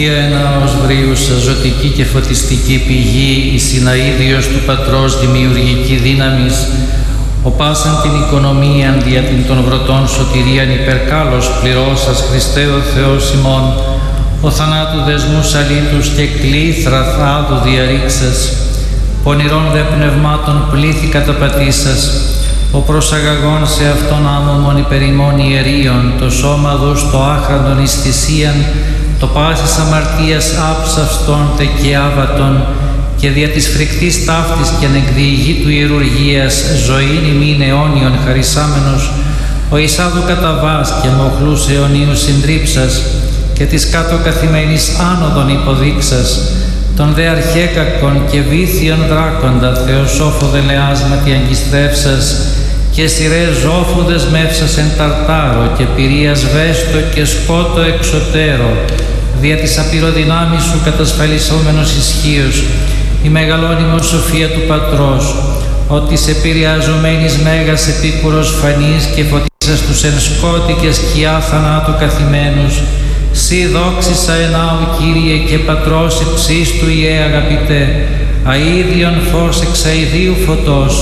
Ως βρίουσα ζωτική και φωτιστική πηγή, η συναίδιος του Πατρός δημιουργική δύναμης, ο πάσαν την οικονομίαν δια την των βρωτών σωτηρίαν υπερκάλος πληρώσας Χριστέ ο Θεός ημών, ο θανάτου δεσμούς αλήτους και κλήθρα θάδου διαρρήξας, πονηρών δε πνευμάτων πλήθη καταπατήσας, ο προσαγαγών σε αυτόν άμωμον υπερημών ιερίων, το σώμα δους το άχραντον εις θυσίαν, το πάσης αμαρτίας άψαυστον τε και άβατον, και δια της φρικτής ταύτης και ανεκδιηγή του ιερουργίας ζωήν ημίν αιώνιον χαρισάμενος, ο Ισάδου καταβάς και μοχλούς αιωνίου συντρίψας, και της κάτω καθημένης άνοδον υποδείξας, τον δε αρχέκακον και βήθιον δράκοντα θεοσόφο δελεάσματι αγκιστρεύσας, και σειρές ζώφου δεσμεύσας εν ταρτάρο, και πυρίας βέστο και σκότο εξωτέρο, δια της απειροδυνάμεις σου κατασφαλισόμενος ισχύος, η μεγαλώνυμος σοφία του Πατρός, ότι σε επηρεαζομένης μέγας επίκουρος φανής και φωτίσας τους εν σκότη και σκιά θανάτου καθημένους, σύ δόξησα ενάου Κύριε και Πατρός υψίστου Ιε αγαπητέ, αΐδιον φως εξ αηδίου φωτός,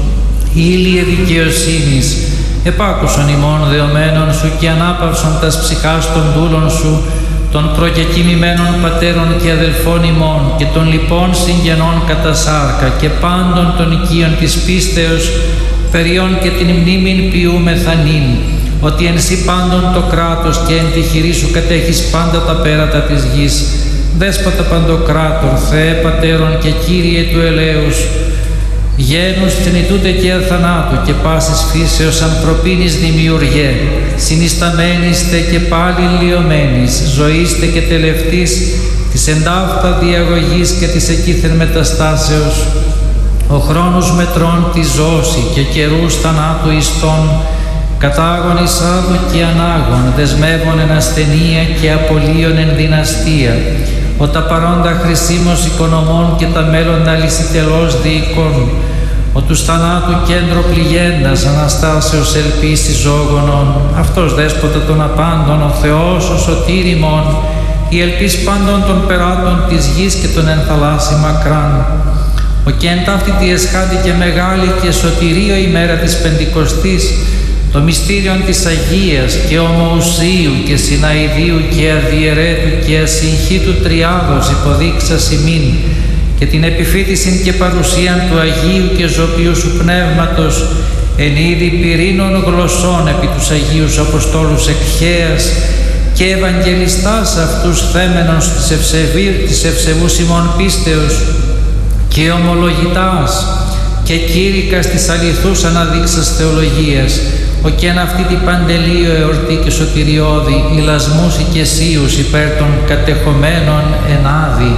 ήλιε δικαιοσύνης, επάκουσον ημών δεωμένων σου και ανάπαυσον τας ψυχάς των δούλων σου, των προκεκοιμημένων πατέρων και αδελφών ημών και των λοιπών συγγενών κατά σάρκα και πάντων των οικείων της πίστεως, περιών και την μνήμην ποιούμεθα νυν, ότι εν σύ πάντων το κράτος και εν τη χειρή σου κατέχεις πάντα τα πέρατα της γης, δέσποτα παντοκράτορ, Θεέ Πατέρων και Κύριε του ελέους, γένους θνητούτε και αθανάτου και πάσης φύσεως ανθρωπίνης δημιουργέ, συνισταμένιστε και πάλι λιωμένης, ζωήστε και τελευτής της εντάφτα διαγωγής και της εκείθεν μεταστάσεως, ο χρόνος μετρών τη ζώση και καιρούς θανάτου ιστών, κατάγων εισάδου και ανάγων, δεσμεύων εν ασθενεία και απολύων εν δυναστεία, ο τα παρόντα χρησίμως οικονομών και τα μέλλοντα λυσιτελώς διοικών, ο τους θανάτου κέντρο πληγέντας αναστάσεως ελπίσης ζώγονων, αυτός δέσποτα των απάντων, ο Θεός ο σωτήριμον, η ελπίς πάντων των περάτων της γης και των εν θαλάσσι μακράν, ο και εν ταύτη τη εσχάτη και μεγάλη και σωτηρίο ημέρα της Πεντηκοστής, το μυστήριον της Αγίας και ομοουσίου και συναηδίου και αδιαιρέτου και ασυγχύτου τριάδος υποδείξας ημίν, και την επιφύτησιν και παρουσίαν του Αγίου και ζωπίου σου Πνεύματος, εν είδη πυρήνων γλωσσών επί τους Αγίους Αποστόλους εκχέας και Ευαγγελιστάς αυτούς θέμενος της ευσεβούς ημών πίστεως και ομολογητάς και κήρυκας της αληθούς αναδείξας θεολογίας, ο και εν αυτή την παντελείο εορτή και σωτηριώδη, ηλασμούς οικεσίους υπέρ των κατεχομένων εν άδη,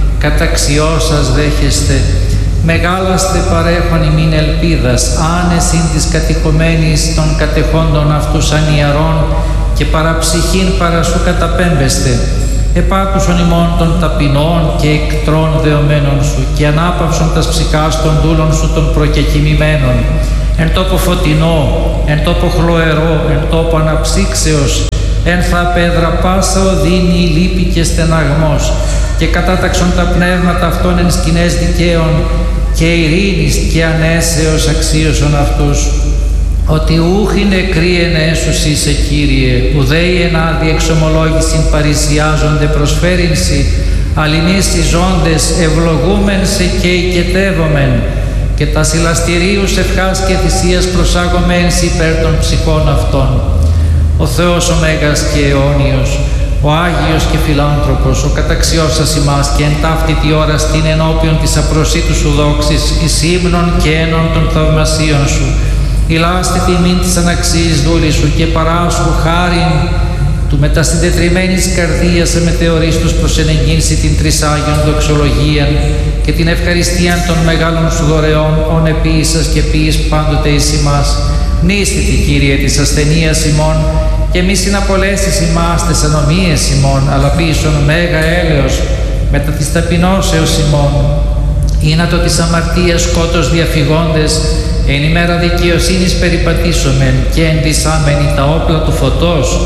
καταξιώσας δέχεστε, μεγάλαστε παρέχον ημίν ελπίδας, άνεσιν της κατηχομένης των κατεχόντων αυτούς ανιαρών και παραψυχήν παρασού καταπέμπεστε, επάκουσον ημών των ταπεινών και εκτρών δεωμένων σου και ανάπαυσον τας ψυχάς των δούλων σου των προκεκοιμημένων, εν τόπο φωτεινό, εν τόπο χλωερό, εν τόπο αναψύξεως, εν θα πέδρα πάσα οδύνη, λύπη και στεναγμός, και κατάταξον τα πνεύματα αυτών εν σκηνές δικαίων και ειρήνης και ανέσεως αξίωσον αυτούς, ότι ούχοι νεκροί ενέσουσι σε Κύριε, ουδέοι εν άδη εξομολόγησιν παρησιάζονται προσφέρεινσι, αλληνείς οι ζώντες ευλογούμεν σε και οικετεύομεν, και τα συλλαστηρίους ευχάς και θυσίας προσάγωμένς υπέρ των ψυχών αυτών. Ο Θεός ο Μέγας και αιώνιος, ο Άγιος και Φιλάνθρωπος, ο καταξιώσας ημάς και εν ταύτη τη ώρα στην ενώπιον της απροσίτου σου δόξης, εις ύμνων και ένων των θαυμασίων σου, ηλάστε τιμήν της αναξίης δούλης σου και παράσχου χάριν του μετασυντετριμμένης καρδίας σε μετεωρίστους προσενεγγύνσει την τρισάγιον δοξολογίαν και την ευχαριστίαν των μεγάλων σου δωρεών, ον επίησας και ποιείς πάντοτε εις ημάς. Νίστητη, Κύριε, της ασθενείας ημών, και μη συναπολέσεις ημάς τες ανομίες ημών, αλλά πίσον μέγα έλεος μετά της ταπεινώσεως ημών. Ήνατο της αμαρτίας σκότος διαφυγόντες, εν ημέρα δικαιοσύνης περιπατήσομεν και ενδυσάμενοι τα όπλα του φωτός,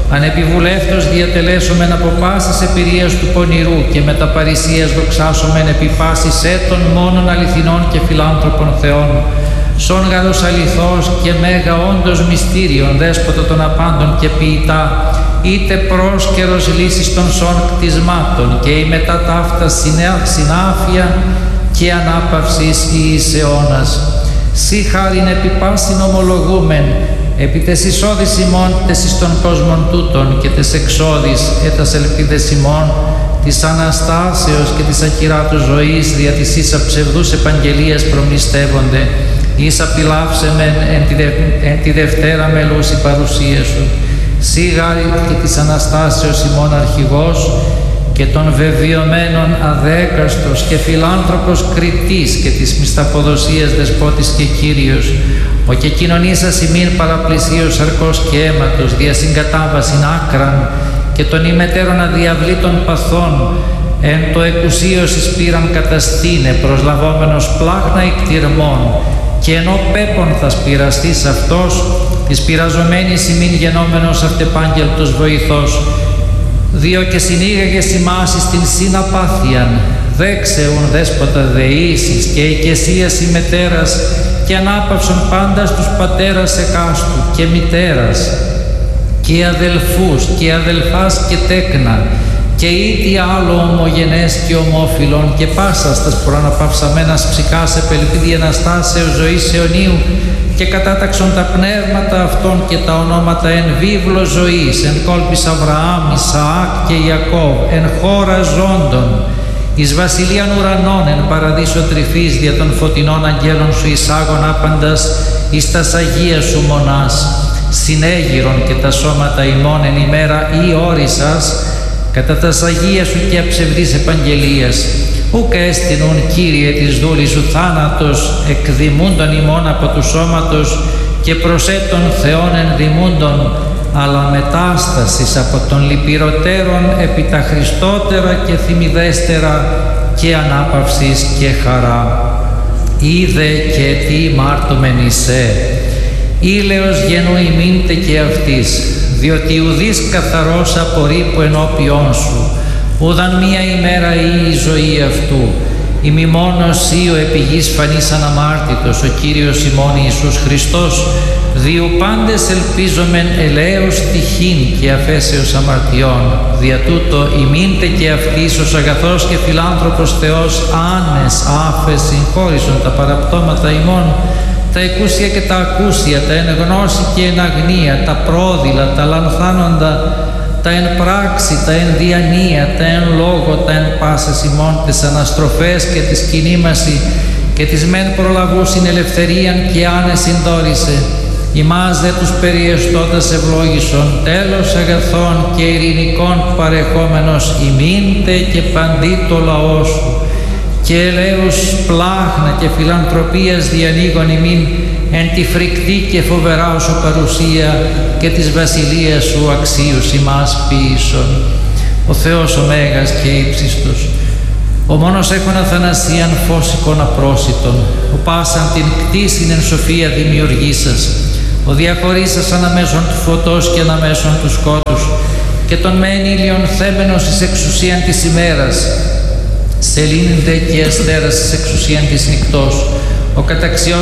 ανεπιβουλεύτως διατελέσομεν από πάσης εμπειρίας του πονηρού και μετα παρησίας δοξάσομεν επί πάσης έτων μόνον αληθινών και φιλάνθρωπων Θεών, σον γαρος αληθώς και μέγα όντως μυστήριον δέσποτα των απάντων και ποιητά, είτε πρόσκαιρος λύσης των σον κτισμάτων και η μετά ταύτα συνάφεια και ανάπαυσης εις αιώνας. Σύ χάριν επί πάσιν ομολογούμεν, επί τες εισόδης ημών τες εις των κόσμων τούτων και τες εξόδης έτας ελπίδες ημών της Αναστάσεως και της ακυράτου ζωής δια της ίσα ψευδούς επαγγελίας προμνηστεύονται, εις απειλάψεμεν εν τη Δευτέρα μελούς η παρουσία σου. Σύ γάρι και της Αναστάσεως ημών αρχηγός και των βεβαιωμένων αδέκαστος και φιλάνθρωπος κριτής και της μισθαποδοσίας δεσπότης και Κύριος, ο και κοινωνήσας ημίν παραπλησίως σαρκός και αίματος δια συγκατάβασιν άκραν και των ημετέρων αδιαβλήτων παθών εν το εκουσίως εις πήραν καταστήνε προσλαβόμενος πλάχνα εκτιρμών και ενώ πέπον θα σπειραστείς αυτός της πειραζομένης ημίν γενόμενος αυτεπάγγελτος βοηθός, διό και συνήγαγες ημάς εις την συναπάθειαν, δέξεουν δέσποτα δεήσεις και οικεσίας ημετέρας και ανάπαυσον πάντα στους πατέρας εκάστου και μητέρας και αδελφούς και αδελφάς και τέκνα και ήτι άλλο ομογενές και ομόφυλων και πάσας τας προαναπαυσαμένας ψυχάς επελπίδη Αναστάσεως ζωής αιωνίου και κατάταξον τα πνεύματα αυτών και τα ονόματα εν βίβλο ζωής, εν κόλπης Αβραάμ, Ισαάκ και Ιακώβ, εν χώρα ζώντων, εις βασιλείαν ουρανών, εν παραδείσο τρυφής δια των φωτεινών αγγέλων σου εισάγων άπαντας, εις τας Αγίας σου μονάς, συνέγυρον και τα σώματα ημών εν ημέρα ή όρισας, κατά τας Αγίας σου και αψευδής επαγγελίας. Ουκ έστεινουν, Κύριε, της δούλης σου θάνατος, εκδημούντον ημών από του σώματος και προσέτων Θεών ενδημούντον, αλλά μετάστασης από των λυπηροτέρων επί τα χριστότερα και θυμιδέστερα και ανάπαυσης και χαρά. Είδε και τι μάρτωμεν εισέ, ήλαιος γενού ημίντε και αυτής, διότι ουδής καθαρός απορρίπου ενώπιόν σου, ουδαν μία ημέρα ή η ζωή αυτού. Ημι μόνος ή ο επί γης φανής αναμάρτητος, ο Κύριος ημών Ιησούς Χριστός, διου πάντες ελπίζομεν ελέος τυχήν και αφέσεως αμαρτιών. Δια τούτο ημίντε και αυτής ως αγαθός και φιλάνθρωπος Θεός άνες άφες συγχώρησον τα παραπτώματα ημών, τα εκούσια και τα ακούσια, τα εν γνώση και εν αγνία, τα πρόδειλα, τα λανθάνοντα, τα εν πράξη, τα εν διανία, τα εν λόγο, τα εν πάσες ημών, τις αναστροφές και της κινήμαση και της μεν προλαβούσιν ελευθερίαν και άνεσιν δόρισε. Ημάς δε τους περιεστώτας ευλόγησον, τέλος αγαθών και ειρηνικών παρεχόμενος ημίντε και παντί το λαό σου, και ελέους πλάχνα και φιλανθρωπίας διανοίγων ημίν εν τη φρικτή και φοβερά σου παρουσία και της βασιλείας σου αξίους ημάς ποιήσων. Ο Θεός ο Μέγας και ύψιστος, ο μόνος έχων αθανασίαν φώσικον απρόσιτον, ο πάσαν την κτήσιν εν σοφία δημιουργήσας, ο διαχωρίσας αναμέσων του φωτός και αναμέσων του σκότους και τον μεν ήλιον θέμενος εις εξουσίαν της ημέρας, σελήνιντε και αστέρας εις εξουσίαν της νυκτός, ο καταξιός